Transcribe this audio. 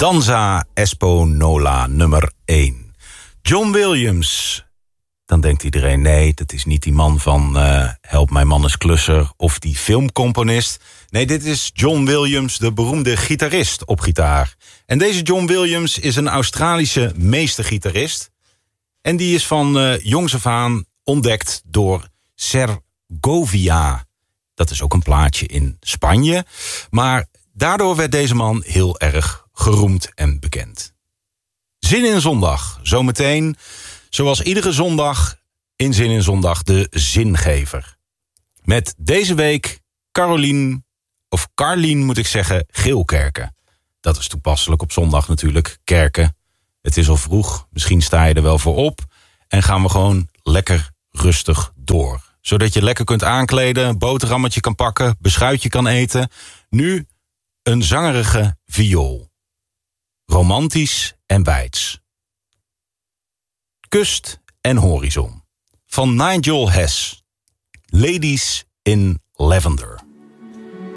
Danza Esponola nummer 1. John Williams. Dan denkt iedereen, nee, dat is niet die man van Help Mijn Man is Klusser of die filmcomponist. Nee, dit is John Williams, de beroemde gitarist op gitaar. En deze John Williams is een Australische meestergitarist. En die is van jongs af aan ontdekt door Segovia. Dat is ook een plaatsje in Spanje. Maar daardoor werd deze man heel erg geroemd en bekend. Zin in Zondag, zometeen, zoals iedere zondag, in Zin in Zondag, de zingever. Met deze week Carlien moet ik zeggen, Geelkerken. Dat is toepasselijk op zondag natuurlijk, kerken. Het is al vroeg, misschien sta je er wel voor op. En gaan we gewoon lekker rustig door. Zodat je lekker kunt aankleden, een boterhammetje kan pakken, beschuitje kan eten. Nu een zangerige viool. Romantisch en weids. Kust en horizon. Van Nigel Hess. Ladies in Lavender.